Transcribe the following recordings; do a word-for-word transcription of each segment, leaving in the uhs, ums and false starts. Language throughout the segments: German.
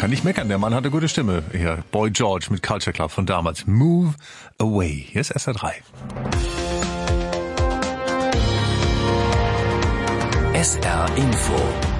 kann nicht meckern, der Mann hat eine gute Stimme. Hier, Boy George mit Culture Club von damals. Move Away. Hier ist S R drei. S R Info.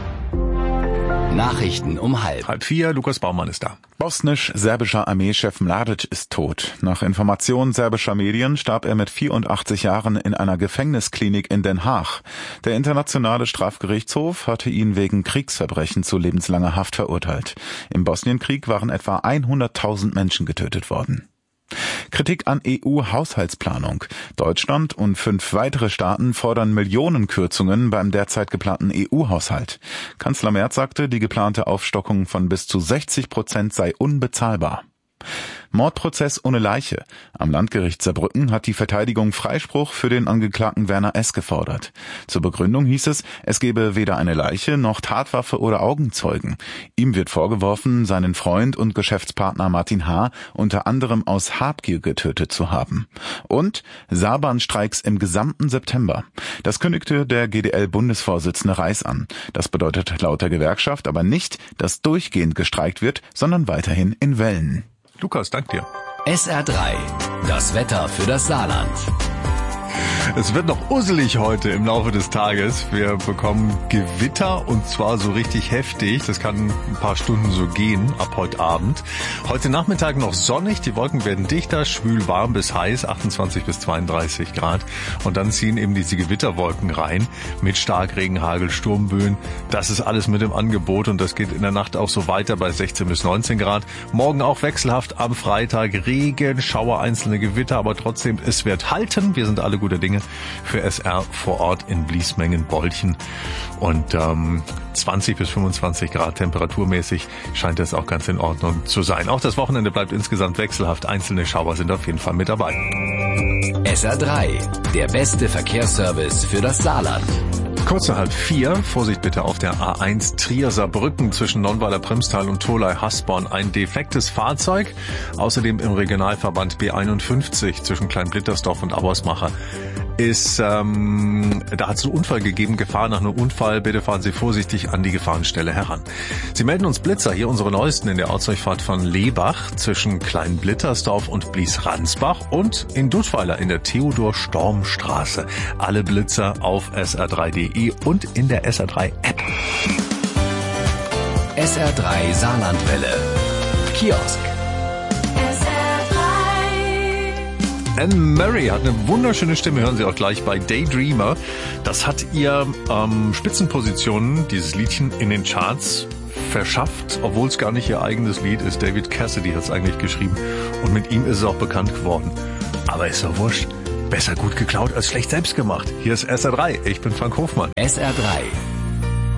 Nachrichten um halb. Halb vier, Lukas Baumann ist da. Bosnisch-serbischer Armeechef Mladic ist tot. Nach Informationen serbischer Medien starb er mit vierundachtzig Jahren in einer Gefängnisklinik in Den Haag. Der internationale Strafgerichtshof hatte ihn wegen Kriegsverbrechen zu lebenslanger Haft verurteilt. Im Bosnienkrieg waren etwa hunderttausend Menschen getötet worden. Kritik an E U-Haushaltsplanung. Deutschland und fünf weitere Staaten fordern Millionenkürzungen beim derzeit geplanten E U-Haushalt. Kanzler Merz sagte, die geplante Aufstockung von bis zu sechzig Prozent sei unbezahlbar. Mordprozess ohne Leiche. Am Landgericht Saarbrücken hat die Verteidigung Freispruch für den Angeklagten Werner S. gefordert. Zur Begründung hieß es, es gebe weder eine Leiche noch Tatwaffe oder Augenzeugen. Ihm wird vorgeworfen, seinen Freund und Geschäftspartner Martin H. unter anderem aus Habgier getötet zu haben. Und Saarbahnstreiks im gesamten September. Das kündigte der G D L-Bundesvorsitzende Reiß an. Das bedeutet laut der Gewerkschaft aber nicht, dass durchgehend gestreikt wird, sondern weiterhin in Wellen. Lukas, dank dir. S R drei. Das Wetter für das Saarland. Es wird noch usselig heute im Laufe des Tages. Wir bekommen Gewitter und zwar so richtig heftig. Das kann ein paar Stunden so gehen ab heute Abend. Heute Nachmittag noch sonnig. Die Wolken werden dichter, schwül, warm bis heiß, achtundzwanzig bis zweiunddreißig Grad. Und dann ziehen eben diese Gewitterwolken rein mit Starkregen, Hagel, Sturmböen. Das ist alles mit im Angebot und das geht in der Nacht auch so weiter bei sechzehn bis neunzehn Grad. Morgen auch wechselhaft, am Freitag Regen, Schauer, einzelne Gewitter, aber trotzdem, es wird halten. Wir sind alle guter Dinge für S R vor Ort in Bliesmengen-Bolchen und ähm, zwanzig bis fünfundzwanzig Grad temperaturmäßig scheint das auch ganz in Ordnung zu sein. Auch das Wochenende bleibt insgesamt wechselhaft. Einzelne Schauer sind auf jeden Fall mit dabei. S R drei, der beste Verkehrsservice für das Saarland. Kurz nach halb vier, Vorsicht bitte auf der A eins Trier-Saarbrücken zwischen Nonnweiler-Primstal und Tholey-Hasborn. Ein defektes Fahrzeug. Außerdem im Regionalverband B einundfünfzig zwischen Kleinblittersdorf und Auersmacher ist, ähm, da hat es einen Unfall gegeben, Gefahr nach einem Unfall. Bitte fahren Sie vorsichtig an die Gefahrenstelle heran. Sie melden uns Blitzer, hier unsere neuesten in der Ortsdurchfahrt von Lebach zwischen Kleinblittersdorf und Blies-Ransbach und in Duttweiler in der Theodor-Storm-Straße. Alle Blitzer auf S R drei punkt de und in der S R drei App. S R drei Saarlandwelle. Kiosk. Anne Murray hat eine wunderschöne Stimme, hören Sie auch gleich bei Daydreamer. Das hat ihr ähm, Spitzenpositionen, dieses Liedchen, in den Charts verschafft, obwohl es gar nicht ihr eigenes Lied ist. David Cassidy hat es eigentlich geschrieben und mit ihm ist es auch bekannt geworden. Aber ist doch wurscht. Besser gut geklaut als schlecht selbst gemacht. Hier ist S R drei, ich bin Frank Hofmann. S R drei.